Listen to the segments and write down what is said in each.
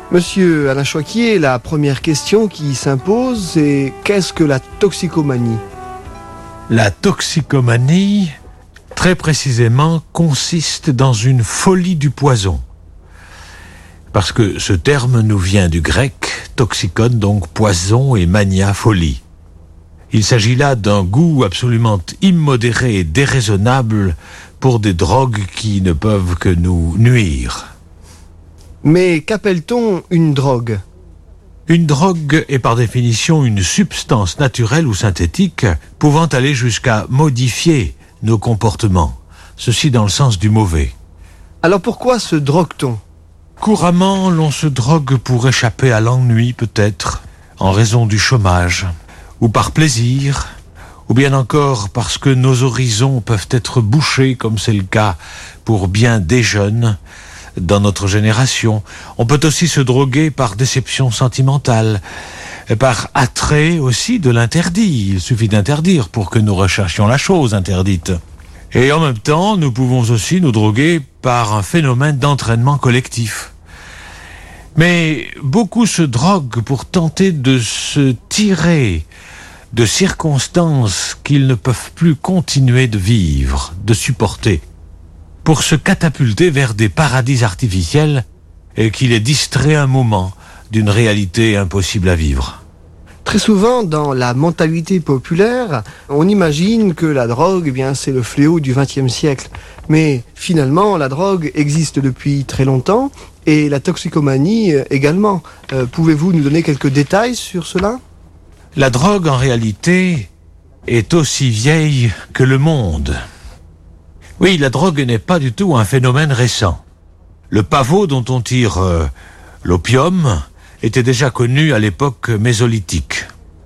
Monsieur Alain Choiquier, la première question qui s'impose, c'est qu'est-ce que la toxicomanie ? La toxicomanie, très précisément, consiste dans une folie du poison. Parce que ce terme nous vient du grec, toxikon, donc poison, et mania, folie. Il s'agit là d'un goût absolument immodéré et déraisonnable pour des drogues qui ne peuvent que nous nuire. Mais qu'appelle-t-on une drogue ? Une drogue est par définition une substance naturelle ou synthétique pouvant aller jusqu'à modifier nos comportements. Ceci dans le sens du mauvais. Alors pourquoi se drogue-t-on ? Couramment, l'on se drogue pour échapper à l'ennui peut-être, en raison du chômage, ou par plaisir, ou bien encore parce que nos horizons peuvent être bouchés, comme c'est le cas pour bien des jeunes dans notre génération. On peut aussi se droguer par déception sentimentale, par attrait aussi de l'interdit. Il suffit d'interdire pour que nous recherchions la chose interdite. Et en même temps, nous pouvons aussi nous droguer par un phénomène d'entraînement collectif. Mais beaucoup se droguent pour tenter de se tirer de circonstances qu'ils ne peuvent plus continuer de vivre, de supporter, pour se catapulter vers des paradis artificiels et qui les distraient un moment d'une réalité impossible à vivre. Très souvent, dans la mentalité populaire, on imagine que la drogue, eh bien, c'est le fléau du XXe siècle. Mais finalement, la drogue existe depuis très longtemps et la toxicomanie également. Pouvez-vous nous donner quelques détails sur cela ? La drogue, en réalité, est aussi vieille que le monde. Oui, la drogue n'est pas du tout un phénomène récent. Le pavot dont on tire l'opium était déjà connu à l'époque mésolithique.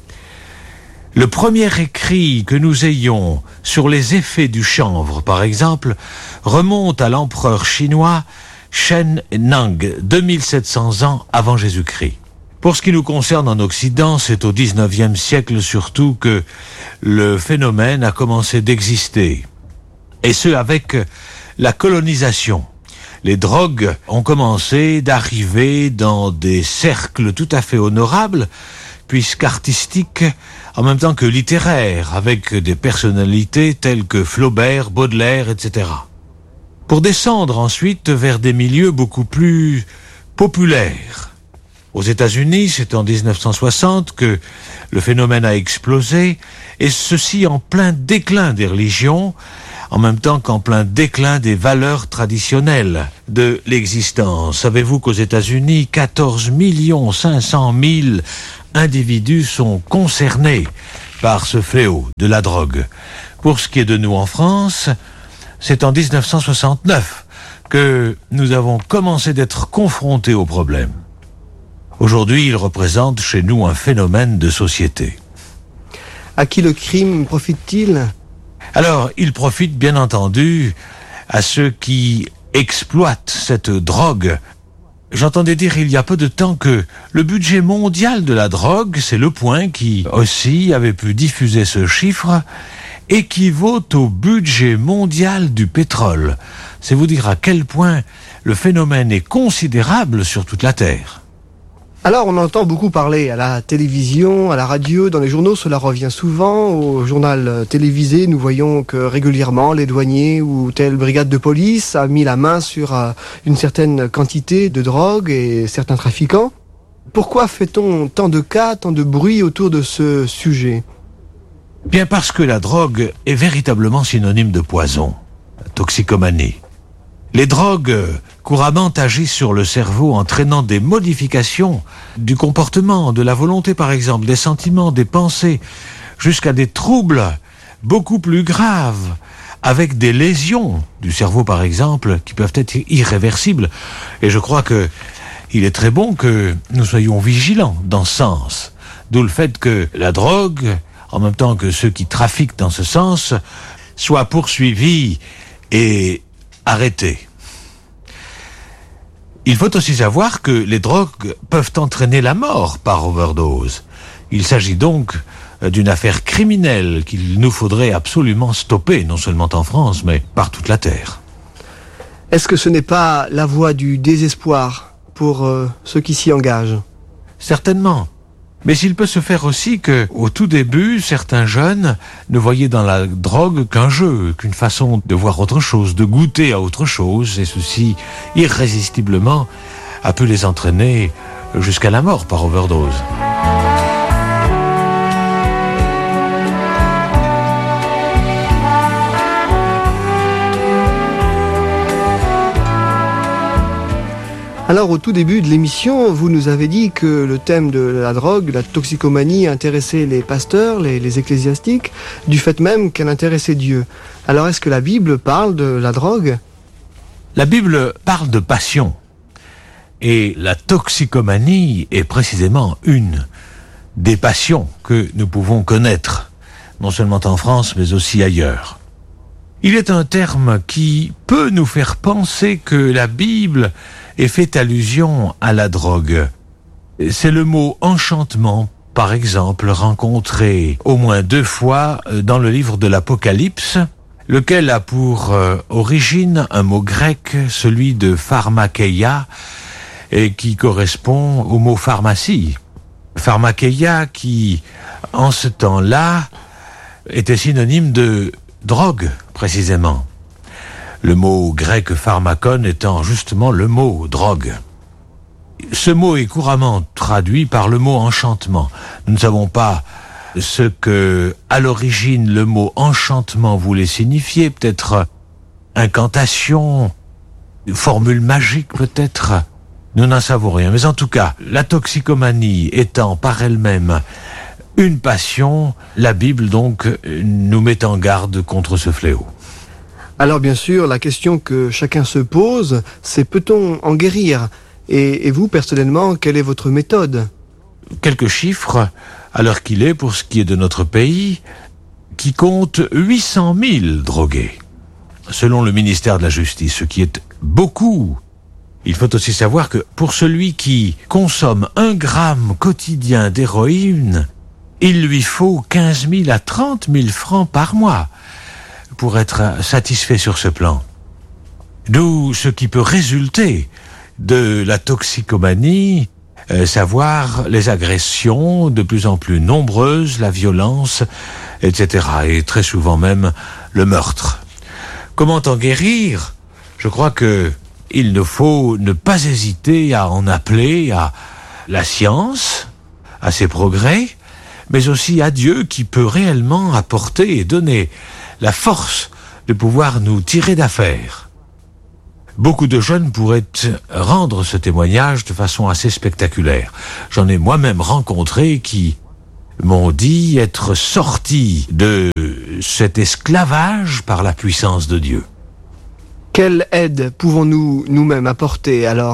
Le premier écrit que nous ayons sur les effets du chanvre, par exemple, remonte à l'empereur chinois Shen Nang, 2700 ans avant Jésus-Christ. Pour ce qui nous concerne en Occident, c'est au XIXe siècle surtout que le phénomène a commencé d'exister. Et ce, avec la colonisation. Les drogues ont commencé d'arriver dans des cercles tout à fait honorables, puisqu'artistiques, en même temps que littéraires, avec des personnalités telles que Flaubert, Baudelaire, etc. Pour descendre ensuite vers des milieux beaucoup plus populaires. Aux États-Unis, c'est en 1960 que le phénomène a explosé, et ceci en plein déclin des religions, en même temps qu'en plein déclin des valeurs traditionnelles de l'existence. Savez-vous qu'aux États-Unis, 14 500 000 individus sont concernés par ce fléau de la drogue. Pour ce qui est de nous en France, c'est en 1969 que nous avons commencé d'être confrontés au problème. Aujourd'hui, il représente chez nous un phénomène de société. À qui le crime profite-t-il ? Alors, il profite bien entendu à ceux qui exploitent cette drogue. J'entendais dire il y a peu de temps que le budget mondial de la drogue, c'est Le Point qui aussi avait pu diffuser ce chiffre, équivaut au budget mondial du pétrole. C'est vous dire à quel point le phénomène est considérable sur toute la Terre. Alors, on entend beaucoup parler à la télévision, à la radio, dans les journaux, cela revient souvent. Au journal télévisé, nous voyons que régulièrement, les douaniers ou telle brigade de police a mis la main sur une certaine quantité de drogue et certains trafiquants. Pourquoi fait-on tant de cas, tant de bruit autour de ce sujet ? Bien parce que la drogue est véritablement synonyme de poison, la toxicomanie. Les drogues couramment agissent sur le cerveau, entraînant des modifications du comportement, de la volonté par exemple, des sentiments, des pensées, jusqu'à des troubles beaucoup plus graves, avec des lésions du cerveau par exemple, qui peuvent être irréversibles. Et je crois que il est très bon que nous soyons vigilants dans ce sens. D'où le fait que la drogue, en même temps que ceux qui trafiquent dans ce sens, soient poursuivis et arrêtés. Il faut aussi savoir que les drogues peuvent entraîner la mort par overdose. Il s'agit donc d'une affaire criminelle qu'il nous faudrait absolument stopper, non seulement en France, mais par toute la Terre. Est-ce que ce n'est pas la voie du désespoir pour ceux qui s'y engagent. Certainement. Mais il peut se faire aussi que, au tout début, certains jeunes ne voyaient dans la drogue qu'un jeu, qu'une façon de voir autre chose, de goûter à autre chose, et ceci, irrésistiblement, a pu les entraîner jusqu'à la mort par overdose. Alors, au tout début de l'émission, vous nous avez dit que le thème de la drogue, la toxicomanie, intéressait les pasteurs, les ecclésiastiques, du fait même qu'elle intéressait Dieu. Alors, est-ce que la Bible parle de la drogue ? La Bible parle de passion. Et la toxicomanie est précisément une des passions que nous pouvons connaître, non seulement en France, mais aussi ailleurs. Il est un terme qui peut nous faire penser que la Bible ait fait allusion à la drogue. C'est le mot enchantement, par exemple, rencontré au moins 2 fois dans le livre de l'Apocalypse, lequel a pour origine un mot grec, celui de pharmakeia, et qui correspond au mot pharmacie. Pharmakeia qui, en ce temps-là, était synonyme de drogue, précisément. Le mot grec pharmakon étant justement le mot drogue. Ce mot est couramment traduit par le mot enchantement. Nous ne savons pas ce que, à l'origine, le mot enchantement voulait signifier. Peut-être incantation, formule magique peut-être. Nous n'en savons rien. Mais en tout cas, la toxicomanie étant par elle-même une passion, la Bible donc nous met en garde contre ce fléau. Alors bien sûr, la question que chacun se pose, c'est peut-on en guérir ? Et vous, personnellement, quelle est votre méthode ? Quelques chiffres, à l'heure qu'il est, pour ce qui est de notre pays, qui compte 800 000 drogués, selon le ministère de la Justice, ce qui est beaucoup. Il faut aussi savoir que pour celui qui consomme 1 gramme quotidien d'héroïne, il lui faut 15 000 à 30 000 francs par mois pour être satisfait sur ce plan. D'où ce qui peut résulter de la toxicomanie, savoir les agressions de plus en plus nombreuses, la violence, etc. Et très souvent même le meurtre. Comment en guérir ? Je crois que il ne faut ne pas hésiter à en appeler à la science, à ses progrès, mais aussi à Dieu qui peut réellement apporter et donner la force de pouvoir nous tirer d'affaire. Beaucoup de jeunes pourraient rendre ce témoignage de façon assez spectaculaire. J'en ai moi-même rencontré qui m'ont dit être sortis de cet esclavage par la puissance de Dieu. Quelle aide pouvons-nous nous-mêmes apporter alors ?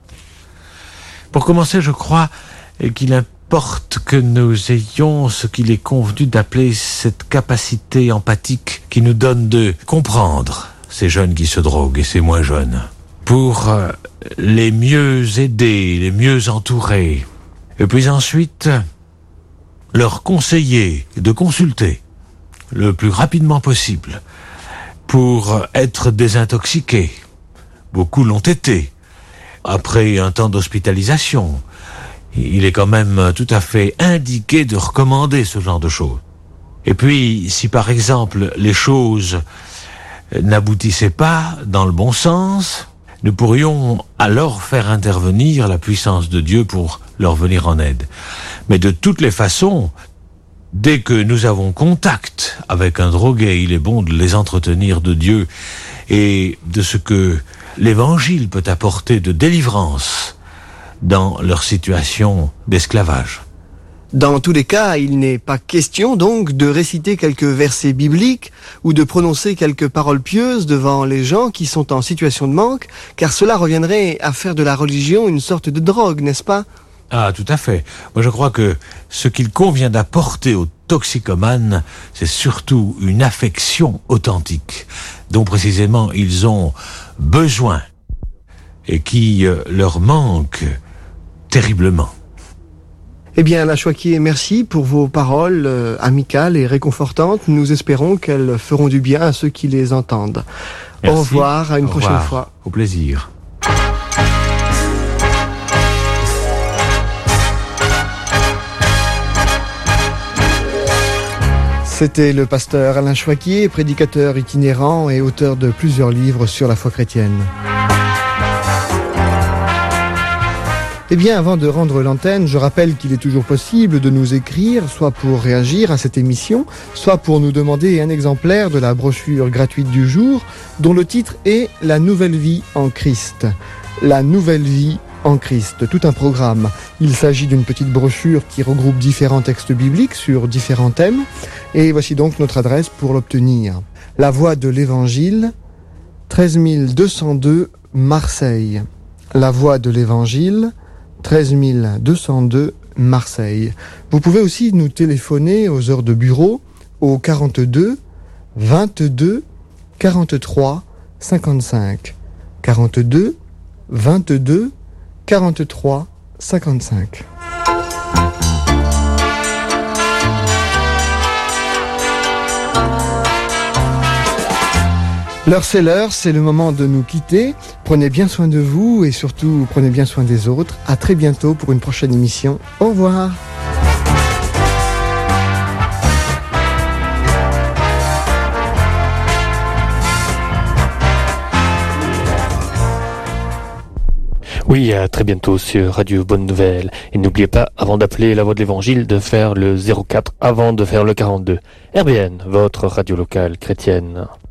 Pour commencer, je crois qu'il importe que nous ayons ce qu'il est convenu d'appeler cette capacité empathique qui nous donne de comprendre ces jeunes qui se droguent et ces moins jeunes, pour les mieux aider, les mieux entourer, et puis ensuite leur conseiller de consulter le plus rapidement possible pour être désintoxiqués. Beaucoup l'ont été. Après un temps d'hospitalisation, il est quand même tout à fait indiqué de recommander ce genre de choses. Et puis, si par exemple les choses n'aboutissaient pas dans le bon sens, nous pourrions alors faire intervenir la puissance de Dieu pour leur venir en aide. Mais de toutes les façons, dès que nous avons contact avec un drogué, il est bon de les entretenir de Dieu et de ce que l'Évangile peut apporter de délivrance dans leur situation d'esclavage. Dans tous les cas, il n'est pas question donc de réciter quelques versets bibliques ou de prononcer quelques paroles pieuses devant les gens qui sont en situation de manque, car cela reviendrait à faire de la religion une sorte de drogue, n'est-ce pas ? Ah, tout à fait. Moi, je crois que ce qu'il convient d'apporter aux toxicomanes, c'est surtout une affection authentique, dont précisément ils ont besoin et qui leur manque terriblement. Eh bien, Alain Choiquier, merci pour vos paroles amicales et réconfortantes. Nous espérons qu'elles feront du bien à ceux qui les entendent. Merci. Au revoir, à une prochaine fois. Au plaisir. C'était le pasteur Alain Choiquier, prédicateur itinérant et auteur de plusieurs livres sur la foi chrétienne. Eh bien, avant de rendre l'antenne, je rappelle qu'il est toujours possible de nous écrire, soit pour réagir à cette émission, soit pour nous demander un exemplaire de la brochure gratuite du jour, dont le titre est « La nouvelle vie en Christ ». La nouvelle vie en Christ, tout un programme. Il s'agit d'une petite brochure qui regroupe différents textes bibliques sur différents thèmes. Et voici donc notre adresse pour l'obtenir. La Voix de l'Évangile, 13 202 Marseille. La Voix de l'Évangile, 13 202 Marseille. Vous pouvez aussi nous téléphoner aux heures de bureau au 42 22 43 55. 42 22 43 55. L'heure c'est l'heure, c'est le moment de nous quitter. Prenez bien soin de vous et surtout prenez bien soin des autres. À très bientôt pour une prochaine émission. Au revoir. Oui, à très bientôt sur Radio Bonne Nouvelle. Et n'oubliez pas, avant d'appeler la Voix de l'Évangile, de faire le 04 avant de faire le 42. RBN, votre radio locale chrétienne.